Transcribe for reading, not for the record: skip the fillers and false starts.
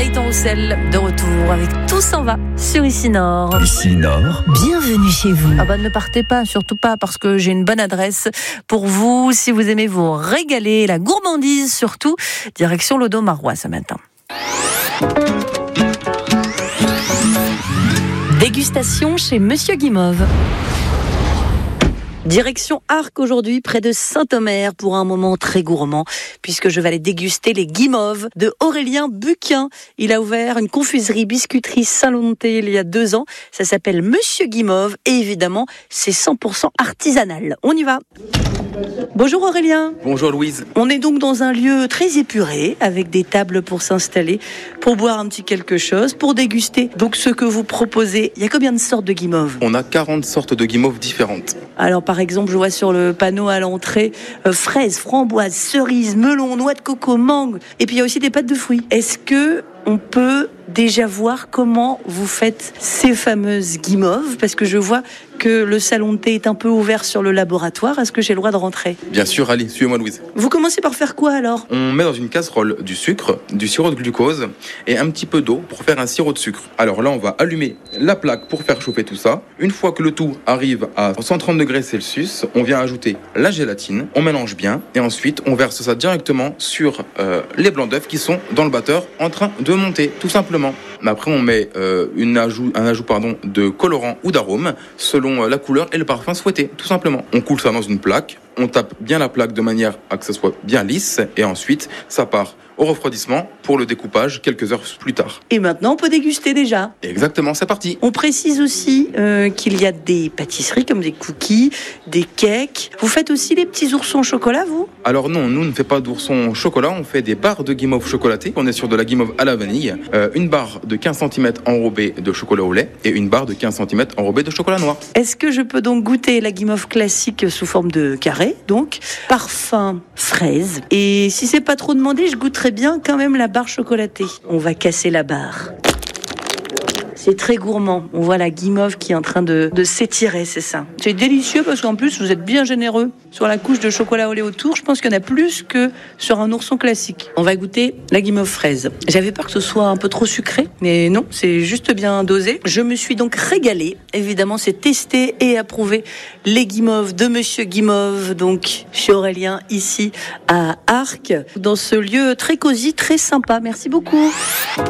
Gaëtan Roussel de retour avec Tout s'en va sur Ici Nord. Ici Nord. Bienvenue chez vous. Ah bah ne partez pas, surtout pas, parce que j'ai une bonne adresse pour vous si vous aimez vous régaler, la gourmandise surtout. Direction l'Audomarois ce matin. Dégustation chez Monsieur Guimauve. Direction Arques aujourd'hui, près de Saint-Omer, pour un moment très gourmand, puisque je vais aller déguster les guimauves de Aurélien Buquin. Il a ouvert une confiserie biscuiterie Saint-Lonté il y a 2 ans. Ça s'appelle Monsieur Guimauve et évidemment, c'est 100% artisanal. On y va. Bonjour Aurélien. Bonjour Louise. On est donc dans un lieu très épuré, avec des tables pour s'installer, pour boire un petit quelque chose, pour déguster. Donc ce que vous proposez, il y a combien de sortes de guimauves ? On a 40 sortes de guimauves différentes. Alors par exemple, je vois sur le panneau à l'entrée fraises, framboises, cerises, melons, noix de coco, mangue. Et puis il y a aussi des pâtes de fruits. Est-ce que on peut déjà voir comment vous faites ces fameuses guimauves ? Parce que je vois que le salon de thé est un peu ouvert sur le laboratoire. Est-ce que j'ai le droit de rentrer ? Bien sûr, allez, suivez-moi Louise. Vous commencez par faire quoi alors ? On met dans une casserole du sucre, du sirop de glucose et un petit peu d'eau pour faire un sirop de sucre. Alors là, on va allumer la plaque pour faire chauffer tout ça. Une fois que le tout arrive à 130 degrés Celsius, on vient ajouter la gélatine, on mélange bien et ensuite on verse ça directement sur les blancs d'œufs qui sont dans le batteur en train de monter, tout simplement. Après, on met un ajout de colorant ou d'arôme selon la couleur et le parfum souhaité, tout simplement. On coule ça dans une plaque, on tape bien la plaque de manière à que ça soit bien lisse et ensuite ça part au refroidissement pour le découpage quelques heures plus tard. Et maintenant, on peut déguster déjà. Exactement, c'est parti. On précise aussi qu'il y a des pâtisseries comme des cookies, des cakes. Vous faites aussi les petits oursons au chocolat, vous ? Alors non, nous ne fait pas d'oursons au chocolat, on fait des barres de guimauve chocolatées. On est sur de la guimauve à la vanille, une barre de 15 cm enrobée de chocolat au lait et une barre de 15 cm enrobée de chocolat noir. Est-ce que je peux donc goûter la guimauve classique sous forme de carré, donc parfum fraise. Et si c'est pas trop demandé, je goûterais bien quand même la barre chocolatée. On va casser la barre. C'est très gourmand. On voit la guimauve qui est en train de s'étirer, c'est ça. C'est délicieux parce qu'en plus, vous êtes bien généreux. Sur la couche de chocolat au lait autour, je pense qu'il y en a plus que sur un ourson classique. On va goûter la guimauve fraise. J'avais peur que ce soit un peu trop sucré, mais non, c'est juste bien dosé. Je me suis donc régalée. Évidemment, c'est testé et approuvé les guimauves de Monsieur Guimauve, donc chez Aurélien, ici à Arques, dans ce lieu très cosy, très sympa. Merci beaucoup.